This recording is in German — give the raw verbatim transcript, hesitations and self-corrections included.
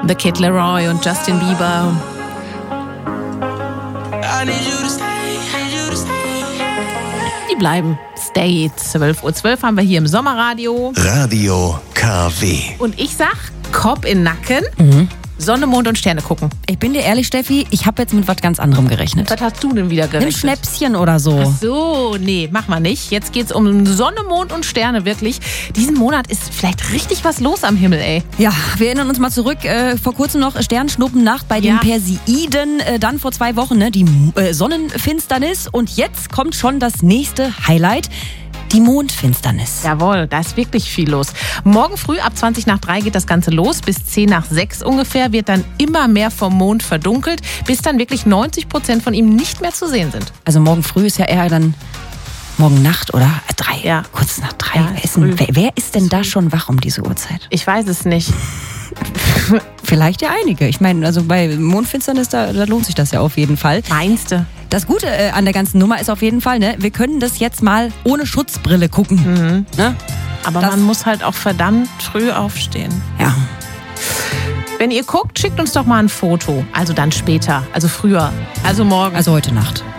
The Kid Laroi und Justin Bieber. Die bleiben. Stay. zwölf Uhr zwölf haben wir hier im Sommerradio. Radio K W. Und ich sag, Kopf in Nacken. Mhm. Sonne, Mond und Sterne gucken. Ich bin dir ehrlich, Steffi, ich habe jetzt mit was ganz anderem gerechnet. Was hast du denn wieder gerechnet? Nimm Schnäpschen oder so. Ach so, nee, mach mal nicht. Jetzt geht's um Sonne, Mond und Sterne, wirklich. Diesen Monat ist vielleicht richtig was los am Himmel, ey. Ja, wir erinnern uns mal zurück. Äh, vor kurzem noch Sternschnuppennacht bei den Ja. Perseiden. Äh, dann vor zwei Wochen ne, die äh, Sonnenfinsternis. Und jetzt kommt schon das nächste Highlight. Die Mondfinsternis. Jawohl, da ist wirklich viel los. Morgen früh ab zwanzig nach drei geht das Ganze los. Bis zehn nach sechs ungefähr wird dann immer mehr vom Mond verdunkelt, bis dann wirklich neunzig Prozent von ihm nicht mehr zu sehen sind. Also morgen früh ist ja eher dann morgen Nacht, oder? Äh, drei. Ja. Kurz nach drei. Ja, wer, ist denn, früh. wer, wer ist denn da schon wach um diese Uhrzeit? Ich weiß es nicht. Vielleicht ja einige. Ich meine, also bei Mondfinsternis, da, da lohnt sich das ja auf jeden Fall. Meinst du? Das Gute äh, an der ganzen Nummer ist auf jeden Fall, ne, wir können das jetzt mal ohne Schutzbrille gucken. Mhm. Ne? Aber Das- man muss halt auch verdammt früh aufstehen. Ja. Wenn ihr guckt, schickt uns doch mal ein Foto. Also dann später, also früher, also morgen. Also heute Nacht.